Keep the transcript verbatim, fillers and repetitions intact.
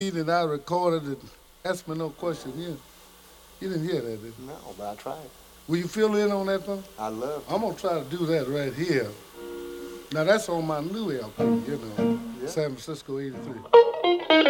that I recorded and asked me no question. You, you didn't hear that, did you? No, but I tried. Will you fill in on that, though? I love I'm to. going to try to do that right here. Now, that's on my new L P, you know, Yeah. San Francisco eighty-three.